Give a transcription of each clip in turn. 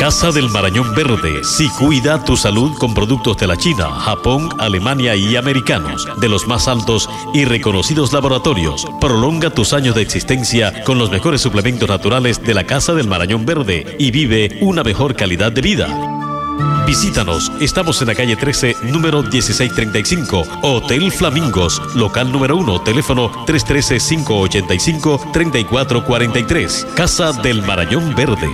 Casa del Marañón Verde. Si cuida tu salud con productos de la China, Japón, Alemania y americanos, de los más altos y reconocidos laboratorios. Prolonga tus años de existencia con los mejores suplementos naturales de la Casa del Marañón Verde y vive una mejor calidad de vida. Visítanos, estamos en la calle 13, número 1635, Hotel Flamingos, local número 1, teléfono 313-585-3443, Casa del Marañón Verde.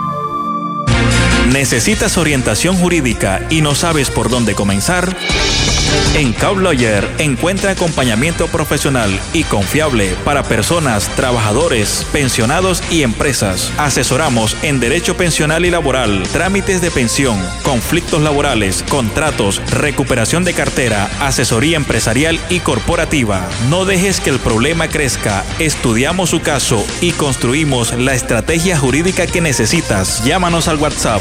¿Necesitas orientación jurídica y no sabes por dónde comenzar? En Cobb Lawyer encuentra acompañamiento profesional y confiable para personas, trabajadores, pensionados y empresas. Asesoramos en derecho pensional y laboral, trámites de pensión, conflictos laborales, contratos, recuperación de cartera, asesoría empresarial y corporativa. No dejes que el problema crezca. Estudiamos su caso y construimos la estrategia jurídica que necesitas. Llámanos al WhatsApp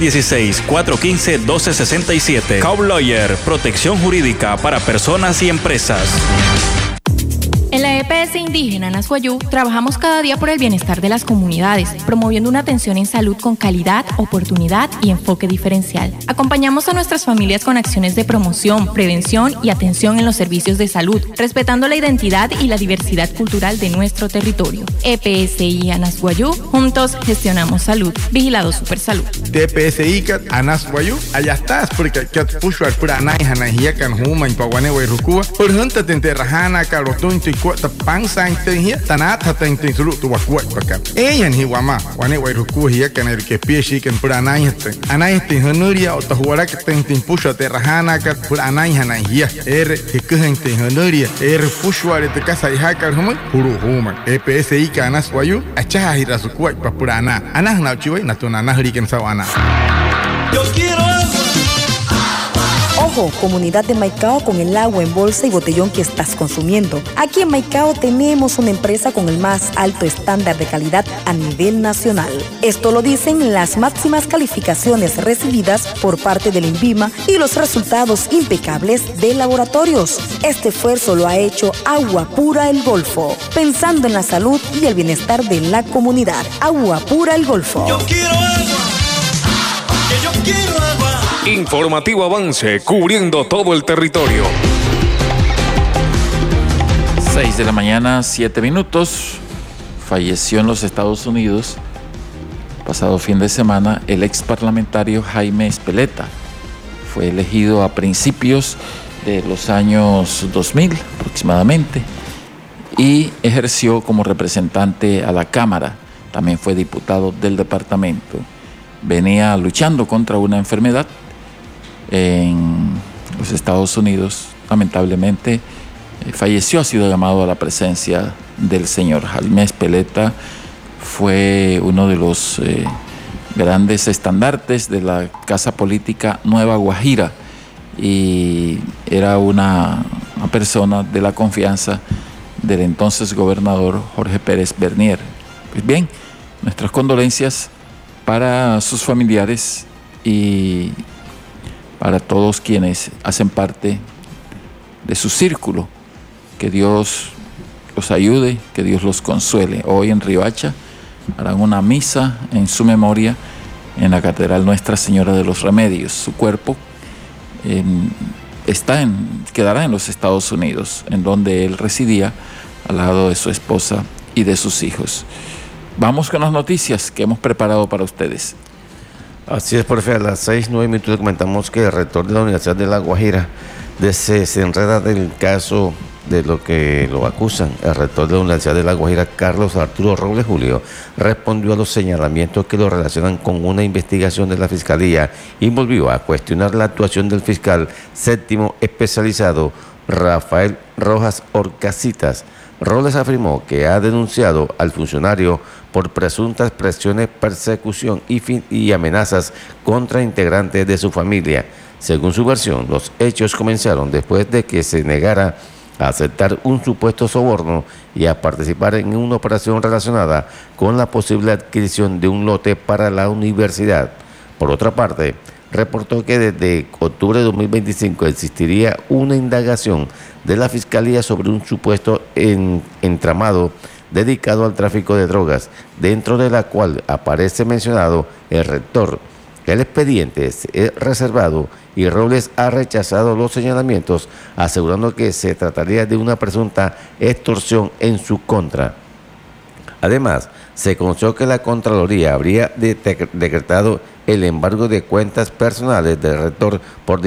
316-415-1267. Cobb Lawyer, protección jurídica para personas y empresas. En la EPS Indígena Anashuayú trabajamos cada día por el bienestar de las comunidades, promoviendo una atención en salud con calidad, oportunidad y enfoque diferencial. Acompañamos a nuestras familias con acciones de promoción, prevención y atención en los servicios de salud, respetando la identidad y la diversidad cultural de nuestro territorio. EPSI Anashuayú, juntos gestionamos salud. Vigilado Supersalud. EPSI Anashuayú, allá estás, porque pushar pura anai kan huma impawane weirukua, por junta tente rajana karotun ta pansa intengia tanata tente sulu tu wakwa pakam eyan hiwama wane wairuku hiya kan el que pieshi kan pura anai te hanuria o tahuara que tente pusha te rajana ka pura anai hiya que gente hanuria pushuare te casa y hakar huma puru huma EPSI kanas wayu acha hira su kwa pura ana na chiwai na tuna na hriken sawana. Yo quiero Ojo, comunidad de Maicao, con el agua en bolsa y botellón que estás consumiendo. Aquí en Maicao tenemos una empresa con el más alto estándar de calidad a nivel nacional. Esto lo dicen las máximas calificaciones recibidas por parte del INVIMA y los resultados impecables de laboratorios. Este esfuerzo lo ha hecho Agua Pura El Golfo, pensando en la salud y el bienestar de la comunidad. Agua Pura El Golfo. Yo quiero agua, que yo quiero agua. Informativo Avance, cubriendo todo el territorio. 6 de la mañana, 7 minutos. Falleció en los Estados Unidos, pasado fin de semana, el ex parlamentario Jaime Espeleta. Fue elegido a principios de los años 2000 aproximadamente y ejerció como representante a la Cámara. También fue diputado del departamento. Venía luchando contra una enfermedad en los Estados Unidos. Lamentablemente falleció, ha sido llamado a la presencia del Señor. Jaime Espeleta fue uno de los grandes estandartes de la casa política Nueva Guajira y era una persona de la confianza del entonces gobernador Jorge Pérez Bernier. Pues bien, nuestras condolencias para sus familiares y para todos quienes hacen parte de su círculo. Que Dios los ayude, que Dios los consuele. Hoy en Riohacha harán una misa en su memoria en la Catedral Nuestra Señora de los Remedios. Su cuerpo quedará en los Estados Unidos, en donde él residía al lado de su esposa y de sus hijos. Vamos con las noticias que hemos preparado para ustedes. Así es, profe, a las 6:09 minutos comentamos que el rector de la Universidad de La Guajira se enreda del caso de lo que lo acusan. El rector de la Universidad de La Guajira, Carlos Arturo Robles Julio, respondió a los señalamientos que lo relacionan con una investigación de la Fiscalía y volvió a cuestionar la actuación del fiscal séptimo especializado Rafael Rojas Orcasitas. Robles afirmó que ha denunciado al funcionario por presuntas presiones, persecución y amenazas contra integrantes de su familia. Según su versión, los hechos comenzaron después de que se negara a aceptar un supuesto soborno y a participar en una operación relacionada con la posible adquisición de un lote para la universidad. Por otra parte, reportó que desde octubre de 2025 existiría una indagación de la Fiscalía sobre un supuesto entramado dedicado al tráfico de drogas, dentro de la cual aparece mencionado el rector, El expediente es reservado y Robles ha rechazado los señalamientos, asegurando que se trataría de una presunta extorsión en su contra. Además, se conoció que la Contraloría habría decretado el embargo de cuentas personales del rector por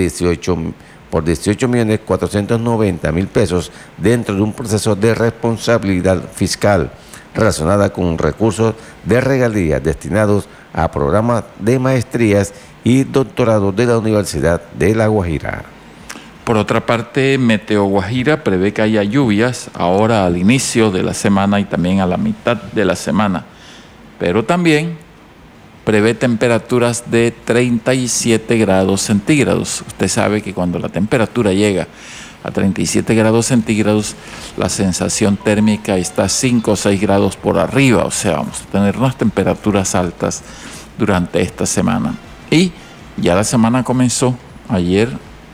18.490.000 pesos dentro de un proceso de responsabilidad fiscal relacionada con recursos de regalías destinados a programas de maestrías y doctorado de la Universidad de La Guajira. Por otra parte, Meteo Guajira prevé que haya lluvias ahora al inicio de la semana y también a la mitad de la semana, pero también prevé temperaturas de 37 grados centígrados. Usted sabe que cuando la temperatura llega a 37 grados centígrados, la sensación térmica está 5 o 6 grados por arriba, o sea, vamos a tener unas temperaturas altas durante esta semana. Y ya la semana comenzó ayer.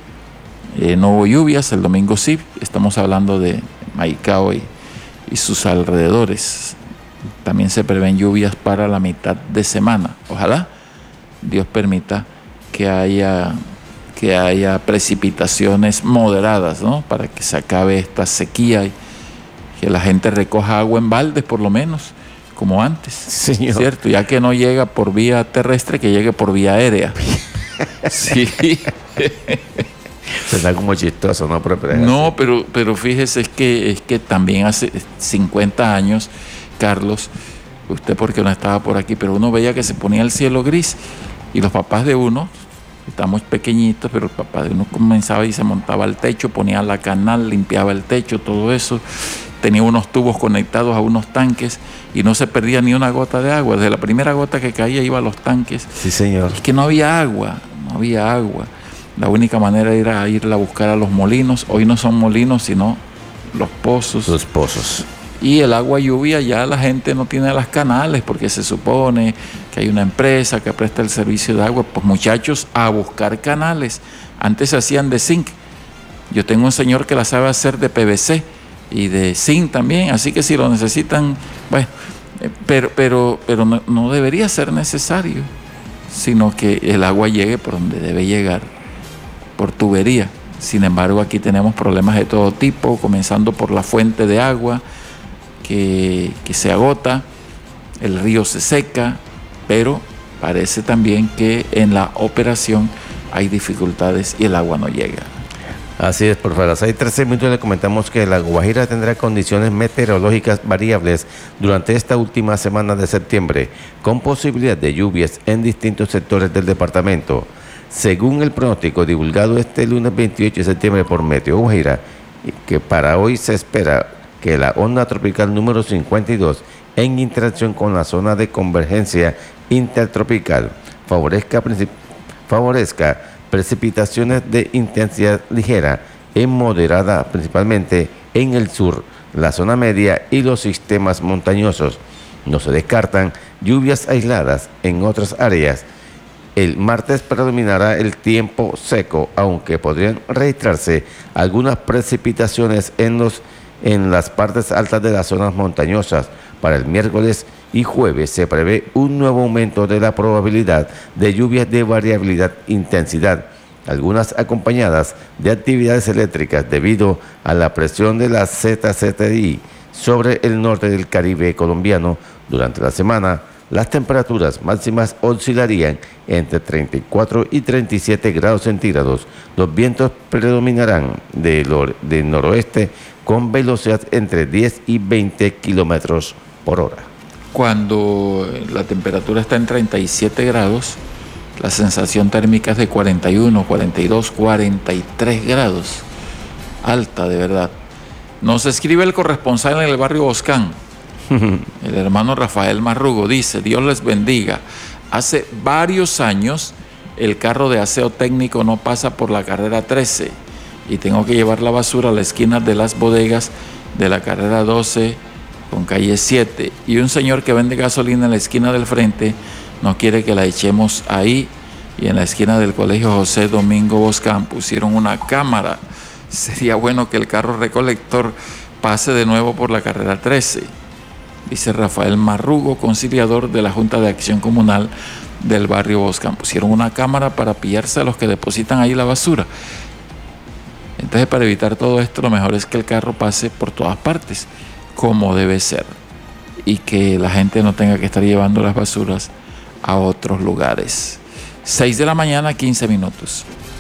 No hubo lluvias, el domingo sí, estamos hablando de Maicao y sus alrededores. También se prevén lluvias para la mitad de semana. Ojalá Dios permita que haya precipitaciones moderadas, ¿no? Para que se acabe esta sequía y que la gente recoja agua en baldes por lo menos, como antes. Señor. ¿Cierto? Ya que no llega por vía terrestre, que llegue por vía aérea. Sí. Se da como chistoso, ¿no? No, pero fíjese, es que también hace 50 años, Carlos, usted porque no estaba por aquí, pero uno veía que se ponía el cielo gris y los papás de uno, estamos pequeñitos, pero el papá de uno comenzaba y se montaba al techo, ponía la canal, limpiaba el techo, todo eso, tenía unos tubos conectados a unos tanques y no se perdía ni una gota de agua. Desde la primera gota que caía iba a los tanques. Sí, señor. Es que no había agua. La única manera era irla a buscar a los molinos. Hoy no son molinos, sino los pozos. Los pozos. Y el agua lluvia ya la gente no tiene las canales porque se supone que hay una empresa que presta el servicio de agua. Pues muchachos, a buscar canales. Antes se hacían de zinc. Yo tengo un señor que la sabe hacer de PVC y de zinc también. Así que si lo necesitan, bueno, pero no debería ser necesario, sino que el agua llegue por donde debe llegar, por tubería. Sin embargo, aquí tenemos problemas de todo tipo, comenzando por la fuente de agua que se agota, el río se seca, pero parece también que en la operación hay dificultades y el agua no llega. Así es, por las 6:13 minutos le comentamos que La Guajira tendrá condiciones meteorológicas variables durante esta última semana de septiembre, con posibilidad de lluvias en distintos sectores del departamento. Según el pronóstico divulgado este lunes 28 de septiembre por Meteo Guajira, que para hoy se espera que la onda tropical número 52, en interacción con la zona de convergencia intertropical, favorezca precipitaciones de intensidad ligera en moderada, principalmente en el sur, la zona media y los sistemas montañosos. No se descartan lluvias aisladas en otras áreas. El martes predominará el tiempo seco, aunque podrían registrarse algunas precipitaciones en las partes altas de las zonas montañosas. Para el miércoles y jueves se prevé un nuevo aumento de la probabilidad de lluvias de variabilidad intensidad, algunas acompañadas de actividades eléctricas debido a la presión de la ZZI sobre el norte del Caribe colombiano. Durante la semana, las temperaturas máximas oscilarían entre 34 y 37 grados centígrados. Los vientos predominarán del noroeste con velocidad entre 10 y 20 kilómetros por hora. Cuando la temperatura está en 37 grados, la sensación térmica es de 41, 42, 43 grados. Alta, de verdad. Nos escribe el corresponsal en el barrio Boscán, el hermano Rafael Marrugo, dice: Dios les bendiga. Hace varios años el carro de aseo técnico no pasa por la carrera 13 y tengo que llevar la basura a la esquina de las bodegas de la carrera 12 con calle 7, y un señor que vende gasolina en la esquina del frente no quiere que la echemos ahí, y en la esquina del colegio José Domingo Boscán pusieron una cámara. Sería bueno que el carro recolector pase de nuevo por la carrera 13, dice Rafael Marrugo, conciliador de la Junta de Acción Comunal del barrio Boscan. Pusieron una cámara para pillarse a los que depositan ahí la basura. Entonces, para evitar todo esto, lo mejor es que el carro pase por todas partes, como debe ser, y que la gente no tenga que estar llevando las basuras a otros lugares. 6 de la mañana, 15 minutos.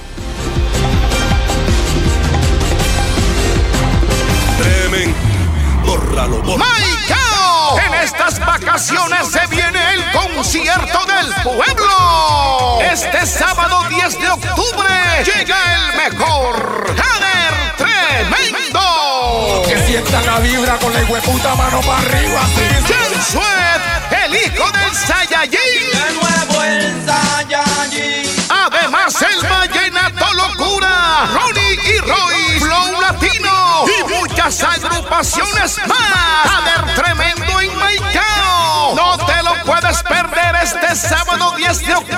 ¡Maicao! En estas vacaciones se viene el concierto del pueblo. Este sábado 10 de octubre llega el mejor Jader Tremendo. Que sienta la vibra con la hueputa mano para arriba. Jen Sweat, el hijo del Saiyajin. De nuevo el Saiyajin. Además el Vallenato Locura, Ronnie y Roy, Flow Latino y muchas agrupaciones más. Jader Tremendo en Maicao. No te lo puedes perder este sábado 10 de octubre.